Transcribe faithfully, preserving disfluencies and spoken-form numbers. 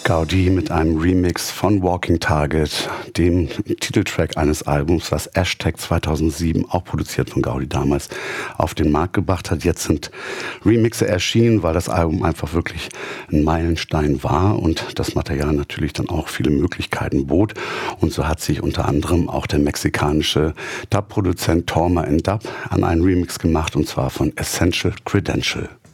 Gaudi mit einem Remix von Walking Target, dem Titeltrack eines Albums, was Ashtag zweitausendsieben, auch produziert von Gaudi damals, auf den Markt gebracht hat. Jetzt sind Remixe erschienen, weil das Album einfach wirklich ein Meilenstein war und das Material natürlich dann auch viele Möglichkeiten bot. Und so hat sich unter anderem auch der mexikanische Dub-Produzent Torma in Dub an einen Remix gemacht, und zwar von Essential Credential.